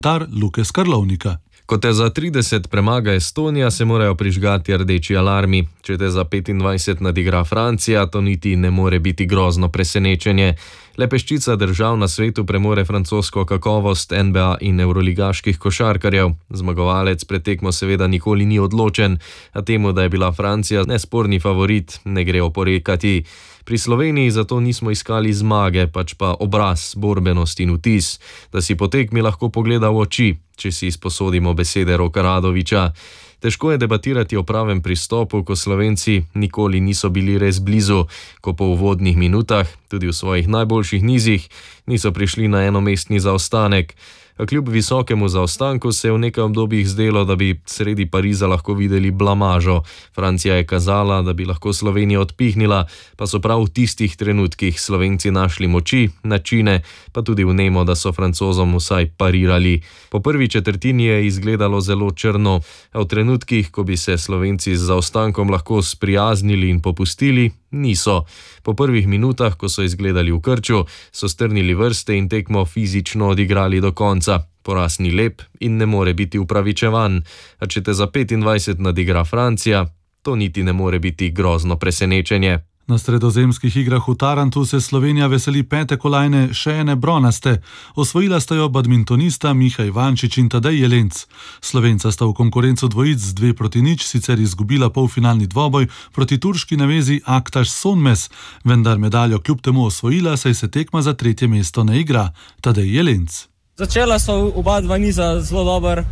Tar Luke Skarlovnika. Ko te za 30 premaga Estonija, se morajo prižgati rdeči alarmi. Če te za 25 nadigra Francija, to niti ne more biti grozno presenečenje. Le peščica držav na svetu premore francosko kakovost NBA in evroligaških košarkarjev. Zmagovalec pred tekmo seveda nikoli ni odločen, a temu, da je bila Francija nesporni favorit, ne gre oporekati. Pri Sloveniji zato nismo iskali zmage, pač pa obraz, borbenost in vtis, da si po tekmi lahko pogleda v oči, če si izposodimo besede Roka Radovića. Težko je debatirati o pravem pristopu, ko Slovenci nikoli niso bili res blizu, ko po uvodnih minutah, tudi v svojih najboljših nizih, niso prišli na enomestni zaostanek. A kljub visokemu zaostanku se je v nekaj obdobjih zdelo, da bi sredi Pariza lahko videli blamažo. Francija je kazala, da bi lahko Slovenijo odpihnila, pa so prav v tistih trenutkih Slovenci našli moči, načine, pa tudi vnemo, da so Francozom vsaj parirali. Po prvi četrtini je izgledalo zelo črno, a v trenutkih, ko bi se Slovenci z zaostankom lahko sprijaznili in popustili, niso. Po prvih minutah, ko so izgledali v krču, so strnili vrste in tekmo fizično odigrali do konca. Poraz ni lep in ne more biti upravičevan, a če te za 25 nadigra Francija, to niti ne more biti grozno presenečenje. Na sredozemskih igrah v Tarantu se Slovenija veseli 5. kolajne, še ene bronaste. Osvojila sta jo badmintonista Miha Ivančič in Tadej Jelenc. Slovenca sta v konkurencu dvojic z 2-0 sicer izgubila polfinalni dvoboj proti turški navezi Aktaš Sonmes, vendar medaljo kljub temu osvojila, saj se tekma za 3. mesto ne igra. Tadej Jelenc. Začela so oba dva niza zelo dober,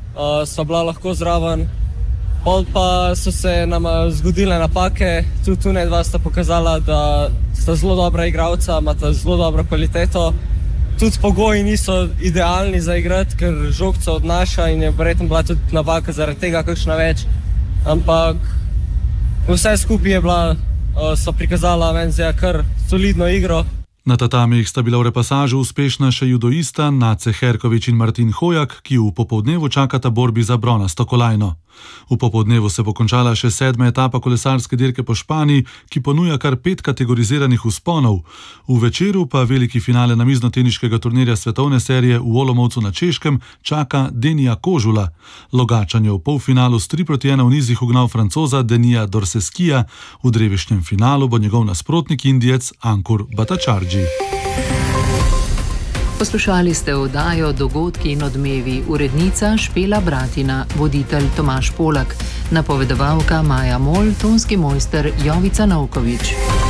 so bila lahko zraven. Pol pa so se nam zgodile napake, tudi tu dva sta pokazala, da sta zelo dobra igralca, imata zelo dobro kvaliteto. Tudi pogoji niso idealni za igrati, ker žogca odnaša in je verjetno bila tudi napaka zaradi tega kakšna več. Ampak vse skupaj je bila, so prikazala meni zdaj kar solidno igro. Na tatamih sta bila v repasažu uspešna še judoista Nace Herkovič in Martin Hojak, ki v popoldnevu čakata borbi za bronasto kolajno. V popoldnevu se bo končala še 7. etapa kolesarske dirke po Španiji, ki ponuja kar 5 kategoriziranih vzponov. V večeru pa veliki finale namiznoteniškega turnirja svetovne serije v Olomovcu na Češkem čaka Denija Kožula. Logačan je v polfinalu s 3-1 v nizih ugnal Francoza Denija Dorseskija, v drevišnjem finalu bo njegov nasprotnik Indijec Ankur Bhattacharjee. Poslušali ste oddajo Dogodki in odmevi, urednica Špela Bratina, voditelj Tomaž Polak, napovedovalka Maja Mol, tonski mojster Jovica Novković.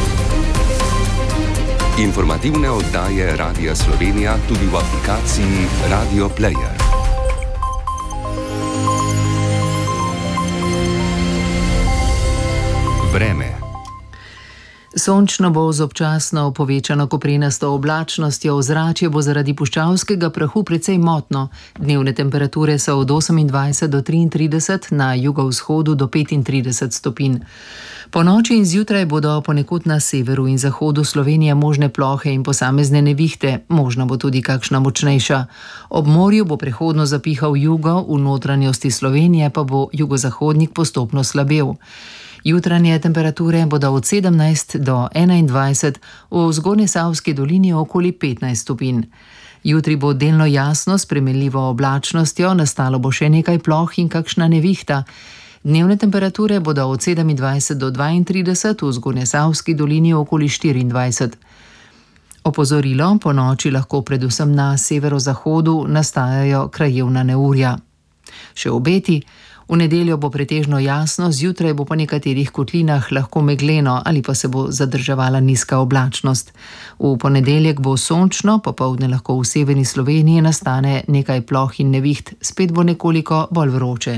Informativne oddaje Radia Slovenija tudi v aplikaciji Radio Player. Vreme. Sončno bo z občasno povečano koprenasto oblačnostjo, ozračje bo zaradi puščavskega prahu precej motno. Dnevne temperature so od 28 do 33, na jugovzhodu do 35 stopinj. Po noči in zjutraj bodo ponekod na severu in zahodu Slovenije možne plohe in posamezne nevihte, možna bo tudi kakšna močnejša. Ob morju bo prehodno zapihal jugo, v notranjosti Slovenije pa bo jugozahodnik postopno slabel. Jutranje temperature bodo od 17 do 21, v Zgornjesavski dolini okoli 15 stopinj. Jutri bo delno jasno s spremenljivo oblačnostjo, nastalo bo še nekaj ploh in kakšna nevihta. Dnevne temperature bodo od 27 do 32, v Zgornjesavski dolini okoli 24. Opozorilo, po noči lahko predvsem na severozahodu nastajajo krajevna neurja. Še obeti. V nedeljo bo pretežno jasno, zjutraj bo po nekaterih kotlinah lahko megleno ali pa se bo zadrževala nizka oblačnost. V ponedeljek bo sončno, popoldne lahko v severni Sloveniji nastane nekaj ploh in neviht, spet bo nekoliko bolj vroče.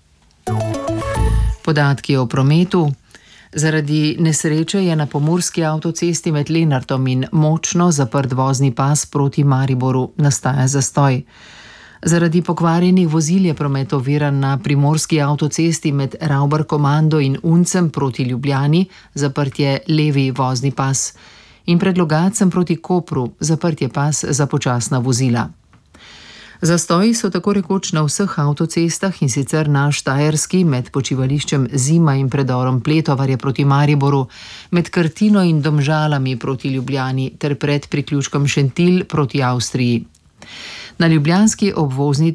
Podatki o prometu. Zaradi nesreče je na pomurski avtocesti med Lenartom in Močno zaprt vozni pas proti Mariboru, nastaja zastoj. Zaradi pokvarjenih vozil je promet oviran na primorski avtocesti med Ravbar-Komando in Uncem proti Ljubljani, zaprt je levi vozni pas. In pred Logacem proti Kopru, zaprt je pas za počasna vozila. Zastoji so tako rekoč na vseh avtocestah, in sicer na Štajerski med počivališčem Zima in predorom Pletovarje proti Mariboru, med Krtino in Domžalami proti Ljubljani ter pred priključkom Šentilj proti Avstriji. Na ljubljanski obvoznici